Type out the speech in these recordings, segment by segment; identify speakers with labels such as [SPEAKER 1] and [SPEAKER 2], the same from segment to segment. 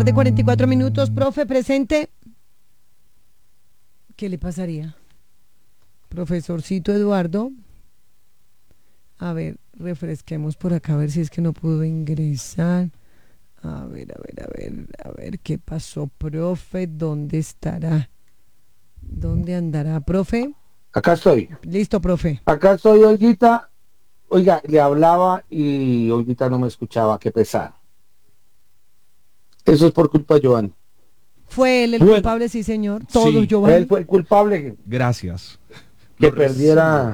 [SPEAKER 1] De 44 minutos, profe, presente. ¿Qué le pasaría? Profesorcito Eduardo. A ver, refresquemos por acá, a ver si es que no pudo ingresar. A ver, ¿qué pasó, profe? ¿Dónde estará? ¿Dónde andará, profe?
[SPEAKER 2] Acá estoy.
[SPEAKER 1] Listo, profe.
[SPEAKER 2] Acá estoy, Olguita. Oiga, le hablaba y Olguita no me escuchaba. Qué pesar. Eso es por culpa de Joan.
[SPEAKER 1] ¿Fue él el
[SPEAKER 2] Bueno,
[SPEAKER 1] culpable? Sí, señor. Todos,
[SPEAKER 3] Sí,
[SPEAKER 2] él
[SPEAKER 1] Giovanni.
[SPEAKER 2] fue el culpable
[SPEAKER 3] gracias.
[SPEAKER 2] que
[SPEAKER 3] Lo recibo.
[SPEAKER 2] perdiera,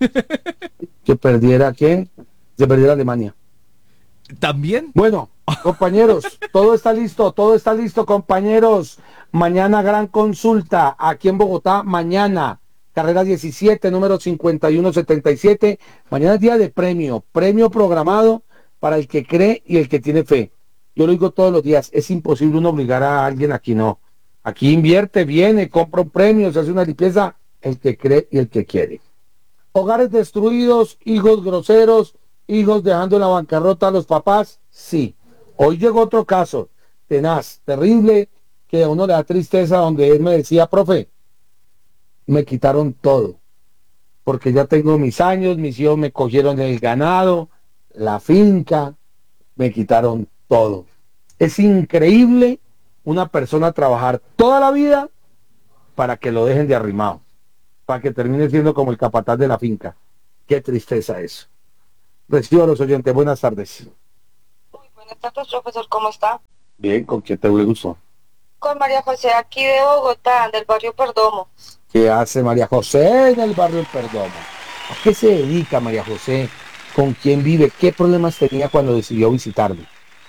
[SPEAKER 2] ¿qué? Se perdiera Alemania.
[SPEAKER 3] ¿También?
[SPEAKER 2] Bueno, compañeros, todo está listo, compañeros. Mañana gran consulta aquí en Bogotá, mañana, carrera 17, número 5177. Mañana es día de premio programado para el que cree y el que tiene fe. Yo lo digo todos los días, es imposible uno obligar a alguien, aquí no. Aquí invierte, viene, compra un premio, se hace una limpieza, el que cree y el que quiere. Hogares destruidos, hijos groseros, hijos dejando en la bancarrota a los papás, sí. Hoy llegó otro caso, tenaz, terrible, que a uno le da tristeza, donde él me decía, profe, me quitaron todo, porque ya tengo mis años, mis hijos me cogieron el ganado, la finca, me quitaron todo. Es increíble una persona trabajar toda la vida para que lo dejen de arrimado, para que termine siendo como el capataz de la finca. Qué tristeza eso. Recibo a los oyentes. Buenas tardes.
[SPEAKER 4] Muy buenas tardes, profesor, ¿cómo está?
[SPEAKER 2] Bien, ¿con quién te gusto?
[SPEAKER 4] Con María José, aquí de Bogotá, del barrio Perdomo.
[SPEAKER 2] ¿Qué hace María José en el barrio El Perdomo? ¿A qué se dedica María José? ¿Con quién vive? ¿Qué problemas tenía cuando decidió visitarme?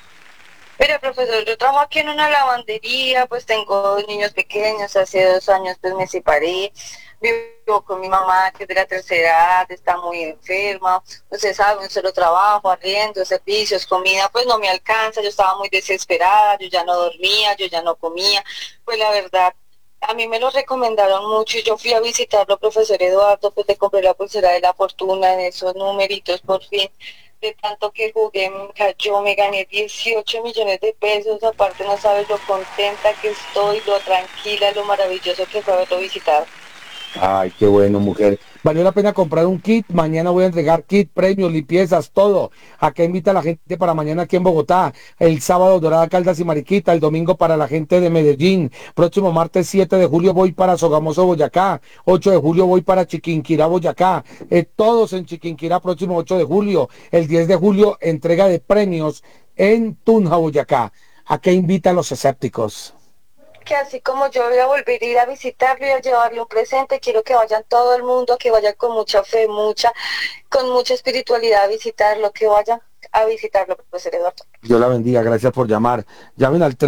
[SPEAKER 4] Mire, profesor, yo trabajo aquí en una lavandería, pues tengo dos niños pequeños, hace 2 años pues me separé, vivo con mi mamá que es de la tercera edad, está muy enferma, usted sabe, un solo trabajo, arriendo, servicios, comida, pues no me alcanza, yo estaba muy desesperada, yo ya no dormía, yo ya no comía, pues la verdad, a mí me lo recomendaron mucho y yo fui a visitarlo, profesor Eduardo, pues le compré la pulsera de la fortuna en esos numeritos por fin. De tanto que jugué, me cayó, me gané 18 millones de pesos, aparte no sabes lo contenta que estoy, lo tranquila, lo maravilloso que fue haberlo visitado.
[SPEAKER 2] Ay, qué bueno, mujer. Valió la pena comprar un kit. Mañana voy a entregar kit, premios, limpiezas, todo. Acá invita a la gente para mañana aquí en Bogotá. El sábado Dorada, Caldas y Mariquita. El domingo para la gente de Medellín. Próximo martes 7 de julio voy para Sogamoso, Boyacá. 8 de julio voy para Chiquinquirá, Boyacá. Todos en Chiquinquirá, próximo 8 de julio. El 10 de julio, entrega de premios en Tunja, Boyacá. ¿A qué invitan los escépticos?
[SPEAKER 4] Que así como yo voy a volver a ir a visitarlo y a llevarle un presente, quiero que vayan todo el mundo, que vayan con mucha fe, con mucha espiritualidad a visitarlo, que vayan a visitarlo, profesor Eduardo.
[SPEAKER 2] Dios la bendiga, gracias por llamar. Llamen al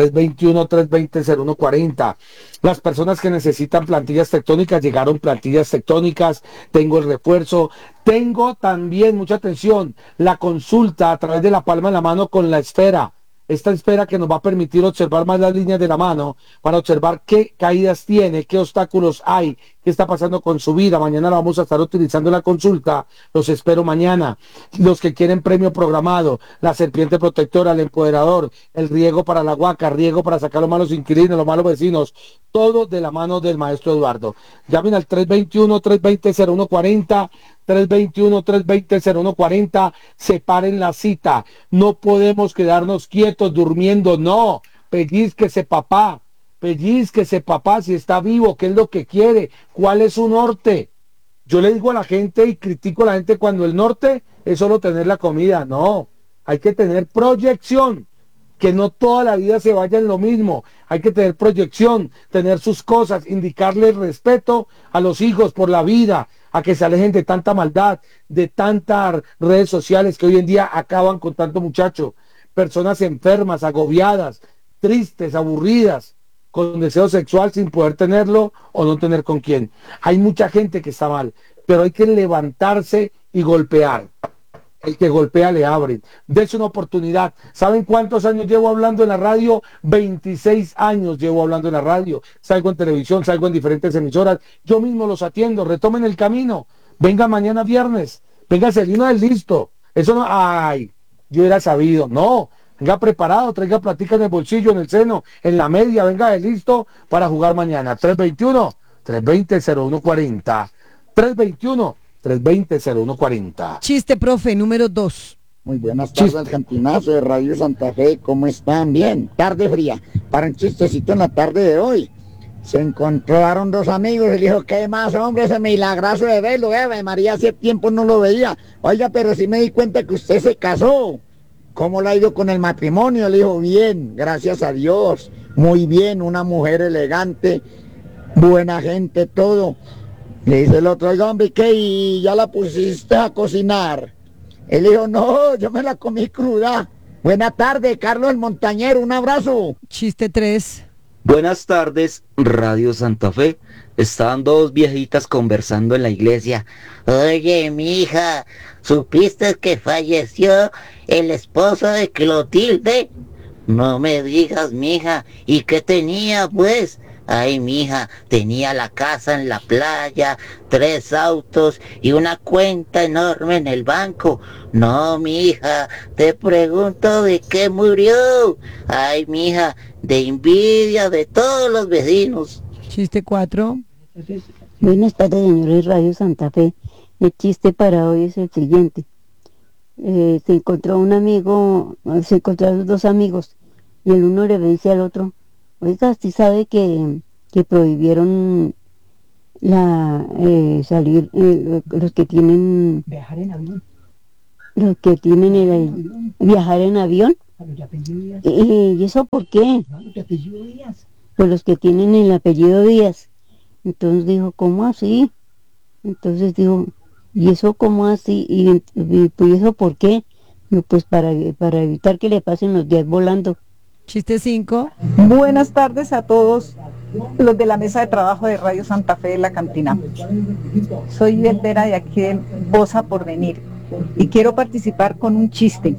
[SPEAKER 2] 321-320-0140. Las personas que necesitan plantillas tectónicas, llegaron plantillas tectónicas, tengo el refuerzo, tengo también, mucha atención, la consulta a través de la palma de la mano con la esfera. Esta esfera que nos va a permitir observar más las líneas de la mano para observar qué caídas tiene, qué obstáculos hay, qué está pasando con su vida. Mañana la vamos a estar utilizando en la consulta. Los espero mañana. Los que quieren premio programado, la serpiente protectora, el empoderador, el riego para la huaca, riego para sacar los malos inquilinos, los malos vecinos, todo de la mano del maestro Eduardo. Llamen al 321-320-0140. 321-320-0140, separen la cita, no podemos quedarnos quietos durmiendo, no, pellizquese papá si está vivo, qué es lo que quiere, cuál es su norte. Yo le digo a la gente y critico a la gente cuando el norte es solo tener la comida, no, hay que tener proyección, que no toda la vida se vaya en lo mismo, hay que tener proyección, tener sus cosas, indicarle respeto a los hijos por la vida, a que se alejen de tanta maldad, de tantas redes sociales que hoy en día acaban con tanto muchacho, personas enfermas, agobiadas, tristes, aburridas, con deseo sexual sin poder tenerlo o no tener con quién. Hay mucha gente que está mal, pero hay que levantarse y golpear. El que golpea le abre. Dense una oportunidad. ¿Saben cuántos años llevo hablando en la radio? 26 años llevo hablando en la radio. Salgo en televisión, salgo en diferentes emisoras. Yo mismo los atiendo. Retomen el camino. Venga mañana viernes. Venga, Celino del listo. Eso no, ay, yo era sabido. No, Venga preparado, traiga platica en el bolsillo, en el seno, en la media, venga de listo para jugar mañana. 321-320-0140. 321-320-0140.
[SPEAKER 1] Chiste, profe, número 2.
[SPEAKER 5] Muy buenas tardes al cantinazo de Radio Santa Fe, ¿cómo están? Bien, tarde fría, para un chistecito en la tarde de hoy. Se encontraron dos amigos y le dijo, ¿qué más, hombre? Ese milagroso de verlo, María, hace tiempo no lo veía. Oiga, pero sí me di cuenta que usted se casó. ¿Cómo le ha ido con el matrimonio? Le dijo, bien, gracias a Dios, muy bien, una mujer elegante, buena gente, todo. Le dice el otro, oiga, hombre, ¿qué? ¿Y ya la pusiste a cocinar? Él dijo, no, yo me la comí cruda. Buena tarde, Carlos el Montañero, un abrazo.
[SPEAKER 1] Chiste 3.
[SPEAKER 6] Buenas tardes, Radio Santa Fe. Estaban dos viejitas conversando en la iglesia. Oye, mija, ¿supiste que falleció el esposo de Clotilde? No me digas, mija. ¿Y qué tenía, pues? Ay, mija, tenía la casa en la playa, 3 autos y una cuenta enorme en el banco. No, mija, te pregunto de qué murió. Ay, mija, de envidia de todos los vecinos.
[SPEAKER 1] Chiste 4.
[SPEAKER 7] Buenas tardes, señores Radio Santa Fe. El chiste para hoy es el siguiente. Se encontraron dos amigos y el uno le dice al otro, oiga, ¿usted sabe que prohibieron salir los que tienen viajar en avión? Los que tienen viajar en avión. ¿Y eso por qué? Pues los que tienen el apellido Díaz. Entonces dijo, ¿cómo así? Entonces dijo, ¿y eso cómo así? ¿Y pues eso por qué? Digo, pues para evitar que le pasen los días volando.
[SPEAKER 1] Chiste 5.
[SPEAKER 8] Buenas tardes a todos los de la mesa de trabajo de Radio Santa Fe de la Cantina. Soy Vera de aquí de Bosa por venir y quiero participar con un chiste.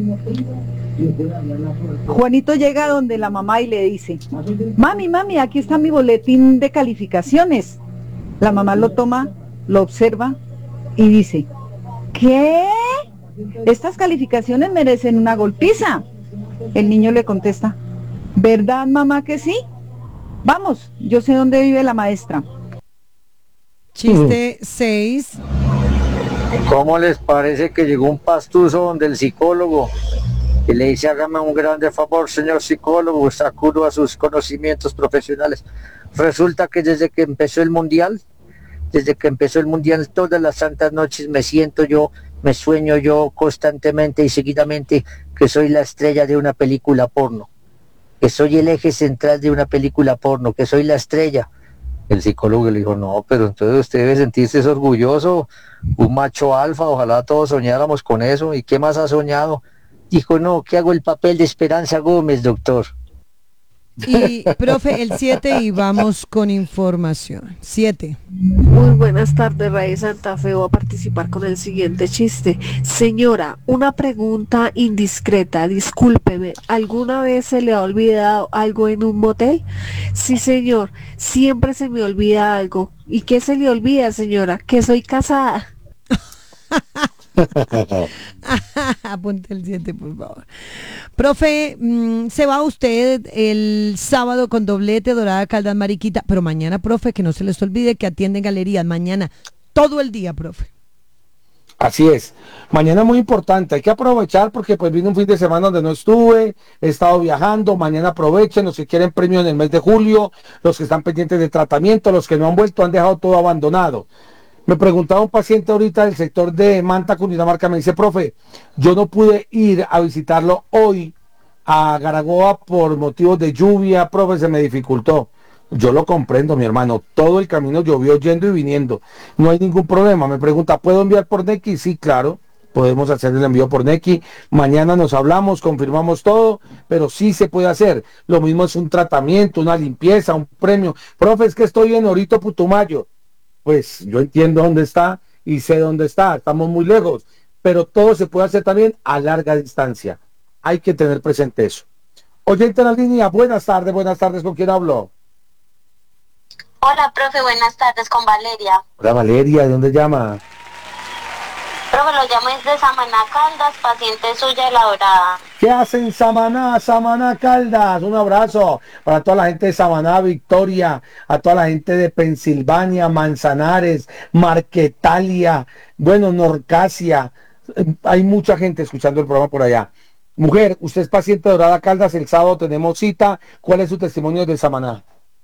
[SPEAKER 8] Juanito llega donde la mamá y le dice, mami, aquí está mi boletín de calificaciones. La mamá lo toma, lo observa y dice, ¿qué? Estas calificaciones merecen una golpiza. El niño le contesta, ¿verdad, mamá, que sí? Vamos, yo sé dónde vive la maestra.
[SPEAKER 1] Chiste 6.
[SPEAKER 9] ¿Cómo les parece que llegó un pastuso donde el psicólogo y le dice, hágame un grande favor, señor psicólogo, sacudo a sus conocimientos profesionales? Resulta que desde que empezó el mundial, todas las santas noches me sueño yo constantemente y seguidamente que soy la estrella de una película porno, que soy el eje central de una película porno, que soy la estrella. El psicólogo le dijo, no, pero entonces usted debe sentirse orgulloso, un macho alfa, ojalá todos soñáramos con eso. ¿Y qué más ha soñado? Dijo, no, que hago el papel de Esperanza Gómez, doctor.
[SPEAKER 1] Y, profe, el 7 y vamos con información. 7.
[SPEAKER 10] Muy buenas tardes, Radio Santa Fe. Voy a participar con el siguiente chiste. Señora, una pregunta indiscreta, discúlpeme, ¿alguna vez se le ha olvidado algo en un motel? Sí, señor, siempre se me olvida algo. ¿Y qué se le olvida, señora? Que soy casada.
[SPEAKER 1] Apunte el 7, por favor. Profe, se va usted el sábado con doblete, Dorada Caldas, Mariquita, pero mañana, profe, que no se les olvide que atienden galerías mañana, todo el día, profe.
[SPEAKER 2] Así es, mañana es muy importante, hay que aprovechar porque pues vino un fin de semana donde no estuve, he estado viajando, mañana aprovechen, los que quieren premio en el mes de julio, los que están pendientes de tratamiento, los que no han vuelto han dejado todo abandonado. Me preguntaba un paciente ahorita del sector de Manta, Cundinamarca, me dice, profe, yo no pude ir a visitarlo hoy a Garagoa por motivos de lluvia, profe, se me dificultó. Yo lo comprendo, mi hermano, todo el camino llovió yendo y viniendo, no hay ningún problema. Me pregunta, ¿puedo enviar por Nequi? Sí, claro, podemos hacer el envío por Nequi, mañana nos hablamos, confirmamos todo, pero sí se puede hacer. Lo mismo es un tratamiento, una limpieza, un premio. Profe, es que estoy en Orito, Putumayo. Pues yo entiendo dónde está y sé dónde está, estamos muy lejos, pero todo se puede hacer también a larga distancia. Hay que tener presente eso. Oyente en la línea, buenas tardes, ¿con quién hablo?
[SPEAKER 11] Hola, profe, buenas tardes, con Valeria.
[SPEAKER 2] Hola, Valeria, ¿de dónde llama?
[SPEAKER 4] Profe, lo llamo desde Samaná Caldas, paciente suya de La Dorada.
[SPEAKER 2] ¿Qué hacen Samaná? Samaná Caldas. Un abrazo para toda la gente de Samaná, Victoria, a toda la gente de Pensilvania, Manzanares, Marquetalia, bueno, Norcasia. Hay mucha gente escuchando el programa por allá. Mujer, usted es paciente de Dorada Caldas, el sábado tenemos cita. ¿Cuál es su testimonio de Samaná?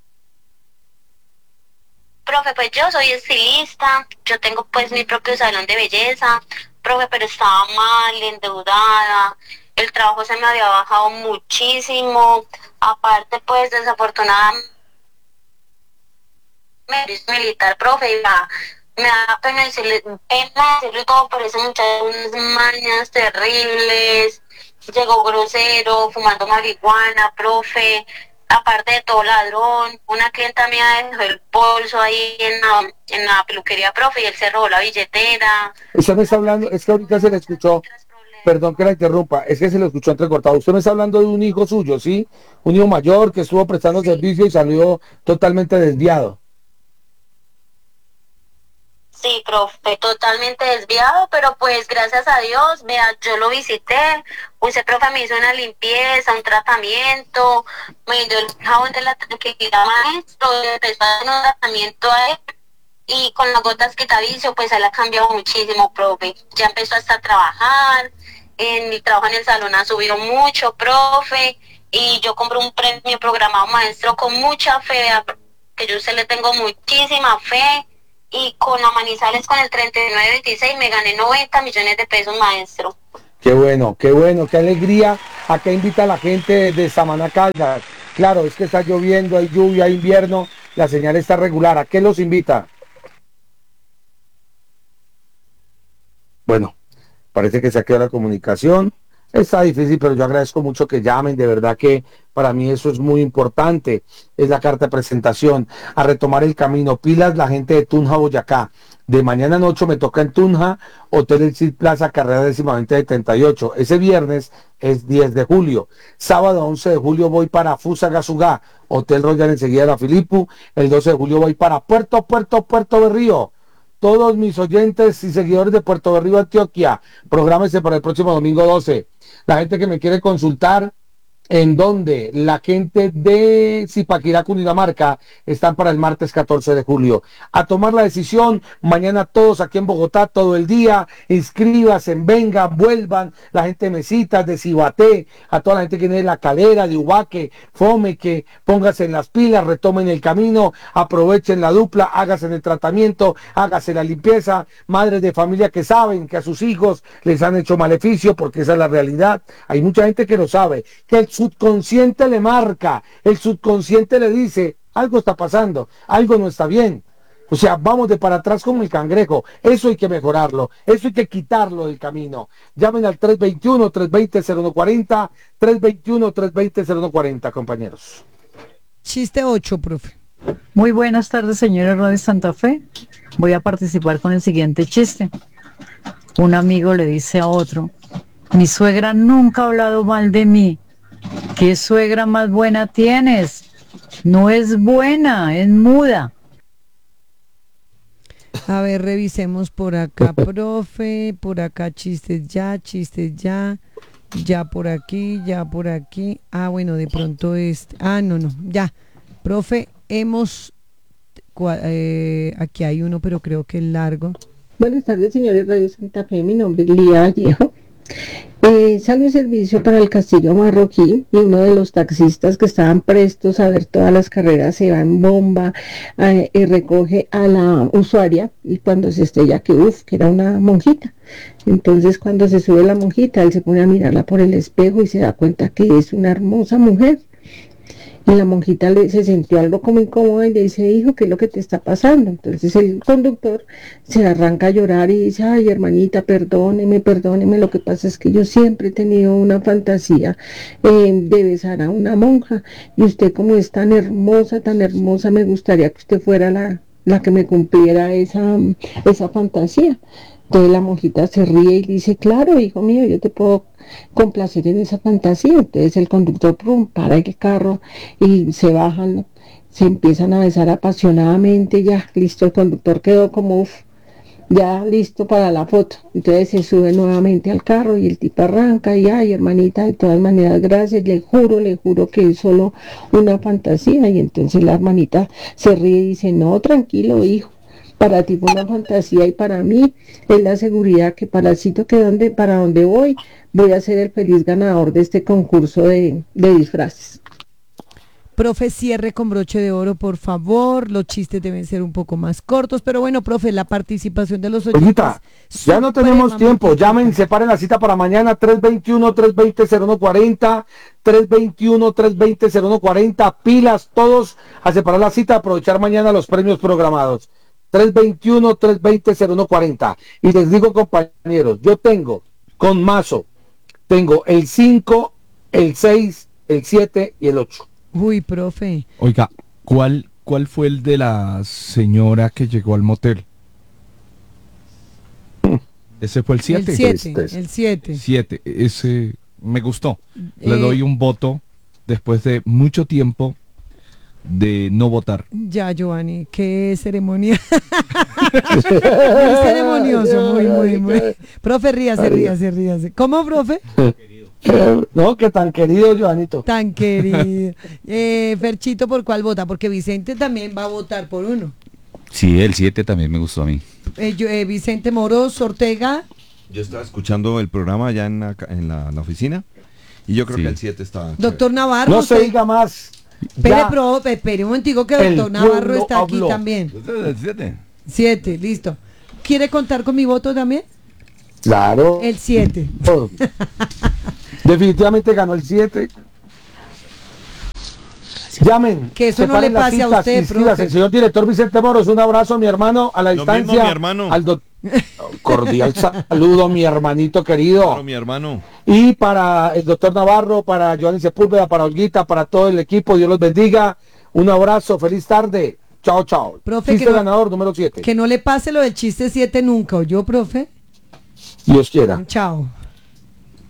[SPEAKER 4] Profe, pues yo soy estilista, yo tengo pues mi propio salón de belleza, profe, pero estaba mal, endeudada, el trabajo se me había bajado muchísimo, aparte pues desafortunadamente militar, profe, me da pena decirle todo, por eso muchas unas mañas terribles, llegó grosero, fumando marihuana, profe. Aparte de todo ladrón, una clienta mía dejó el bolso ahí en la peluquería, profe, y él se robó la billetera.
[SPEAKER 2] Usted me está hablando, es que ahorita se le escuchó, perdón que la interrumpa, es que se le escuchó entrecortado. Usted me está hablando de un hijo suyo, ¿sí? Un hijo mayor que estuvo prestando servicio y salió totalmente desviado.
[SPEAKER 4] Sí, profe, totalmente desviado, pero pues gracias a Dios, vea, yo lo visité, usted, profe, me hizo una limpieza, un tratamiento, me dio el jabón de la tranquilidad maestro, empezó a dar un tratamiento a él, y con las gotas quitavicio, pues él ha cambiado muchísimo, profe, ya empezó hasta a trabajar, en el trabajo en el salón ha subido mucho, profe, y yo compré un premio programado maestro con mucha fe, vea, que yo a usted le tengo muchísima fe, y con la Manizales, con el 3926, me gané 90 millones de pesos, maestro.
[SPEAKER 2] Qué bueno, qué alegría. Acá invita a la gente de Samaná Caldas. Claro, es que está lloviendo, hay lluvia, hay invierno, la señal está regular. ¿A qué los invita? Bueno, parece que se ha quedado la comunicación. Está difícil, pero yo agradezco mucho que llamen, de verdad que para mí eso es muy importante, es la carta de presentación, a retomar el camino, pilas la gente de Tunja, Boyacá, de mañana en 8 me toca en Tunja, Hotel El Cid Plaza, carrera 10-2078, ese viernes es 10 de julio, sábado 11 de julio voy para Fusagasugá, Hotel Royal enseguida de la Filipu, el 12 de julio voy para Puerto Berrío. Todos mis oyentes y seguidores de Puerto Berrío, Antioquia, prográmese para el próximo domingo 12. La gente que me quiere consultar, ¿en dónde? La gente de Zipaquirá, Cundinamarca, están para el martes 14 de julio. A tomar la decisión, mañana todos aquí en Bogotá, todo el día, inscríbanse, vengan, vuelvan, la gente de Mesitas, de Cibaté, a toda la gente que viene de La Calera, de Ubaque, Fome, que pónganse en las pilas, retomen el camino, aprovechen la dupla, háganse el tratamiento, hágase la limpieza, madres de familia que saben que a sus hijos les han hecho maleficio, porque esa es la realidad, hay mucha gente que lo sabe, que el subconsciente le marca, el subconsciente le dice, algo está pasando, algo no está bien. O sea, vamos de para atrás como el cangrejo. Eso hay que mejorarlo, eso hay que quitarlo del camino. Llamen al 321-320-0140, 321-320-0140, compañeros.
[SPEAKER 1] Chiste 8, profe.
[SPEAKER 8] Muy buenas tardes, señora Radio Santa Fe. Voy a participar con el siguiente chiste. Un amigo le dice a otro, mi suegra nunca ha hablado mal de mí. ¿Qué suegra más buena tienes? No es buena, es muda.
[SPEAKER 1] A ver, revisemos por acá, profe, por acá chistes ya, ya por aquí. Ah, bueno, de pronto no, ya. Profe, aquí hay uno, pero creo que es largo.
[SPEAKER 11] Buenas tardes, señores Radio Santa Fe, mi nombre es Lía Vallejo. Sale un servicio para el Castillo Marroquí y uno de los taxistas que estaban prestos a ver todas las carreras se va en bomba y recoge a la usuaria y cuando se estrella que era una monjita. Entonces cuando se sube la monjita él se pone a mirarla por el espejo y se da cuenta que es una hermosa mujer. Y la monjita se sintió algo como incómoda y le dice, hijo, ¿qué es lo que te está pasando? Entonces el conductor se arranca a llorar y dice, ay, hermanita, perdóneme, lo que pasa es que yo siempre he tenido una fantasía de besar a una monja y usted como es tan hermosa, me gustaría que usted fuera la que me cumpliera esa fantasía. Entonces la monjita se ríe y dice, claro, hijo mío, yo te puedo complacer en esa fantasía. Entonces el conductor para el carro y se bajan, se empiezan a besar apasionadamente, ya listo, el conductor quedó como ya listo para la foto. Entonces se sube nuevamente al carro y el tipo arranca y ay, hermanita, de todas maneras, gracias, le juro que es solo una fantasía. Y entonces la hermanita se ríe y dice, no, tranquilo, hijo, para ti fue una fantasía y para mí es la seguridad que para el sitio para donde voy a ser el feliz ganador de este concurso de disfraces.
[SPEAKER 1] Profe, cierre con broche de oro, por favor. Los chistes deben ser un poco más cortos, pero bueno, profe, la participación de los oyentes.
[SPEAKER 2] Ollita, ya no tenemos tiempo. Llamen, separen la cita para mañana, 321-320-0140, 321-320-0140. Pilas todos a separar la cita, aprovechar mañana los premios programados. 321-320-0140. Y les digo, compañeros, yo tengo con mazo, tengo el 5, el 6, el 7 y el 8.
[SPEAKER 1] Uy, profe.
[SPEAKER 3] Oiga, ¿cuál fue el de la señora que llegó al motel? ¿Ese fue el 7?
[SPEAKER 1] El 7.
[SPEAKER 3] 7, ese me gustó. Le
[SPEAKER 1] Eh,
[SPEAKER 3] doy un voto después de mucho tiempo de no votar.
[SPEAKER 1] Ya, Giovanni, qué ceremonia. Muy ceremonioso, muy. Profe, ríase. ¿Cómo, profe?
[SPEAKER 2] No, que tan querido, Joanito.
[SPEAKER 1] Tan querido. Ferchito, ¿por cuál vota? Porque Vicente también va a votar por uno.
[SPEAKER 12] Sí, el 7 también me gustó a mí.
[SPEAKER 1] Vicente Moros Ortega.
[SPEAKER 13] Yo estaba escuchando el programa allá en la oficina y yo creo que el 7 está...
[SPEAKER 1] Doctor Navarro.
[SPEAKER 2] No se diga más.
[SPEAKER 1] Espere un momentico que
[SPEAKER 2] El
[SPEAKER 1] doctor Navarro
[SPEAKER 2] pueblo
[SPEAKER 1] está aquí
[SPEAKER 2] habló.
[SPEAKER 1] también.
[SPEAKER 13] El 7.
[SPEAKER 1] 7, listo. ¿Quiere contar con mi voto también?
[SPEAKER 2] Claro.
[SPEAKER 1] El 7.
[SPEAKER 2] Definitivamente ganó el 7. Llamen.
[SPEAKER 1] Que eso no le
[SPEAKER 2] separen las
[SPEAKER 1] pase a
[SPEAKER 2] citas,
[SPEAKER 1] usted,
[SPEAKER 2] inscríbase.
[SPEAKER 1] profe.
[SPEAKER 2] El señor director Vicente Moros, un abrazo, mi hermano, a la
[SPEAKER 13] Lo
[SPEAKER 2] distancia.
[SPEAKER 13] mismo, mi hermano.
[SPEAKER 2] Cordial saludo, mi hermanito querido.
[SPEAKER 13] Claro, mi hermano.
[SPEAKER 2] Y para el doctor Navarro, para Giovanni Sepúlveda, para Olguita, para todo el equipo, Dios los bendiga. Un abrazo, feliz tarde. Chao, chao.
[SPEAKER 1] Profe,
[SPEAKER 2] Chiste
[SPEAKER 1] que no-
[SPEAKER 2] ganador número 7.
[SPEAKER 1] Que no le pase lo del chiste 7 nunca, ¿oyó, profe?
[SPEAKER 2] Dios quiera.
[SPEAKER 1] Chao.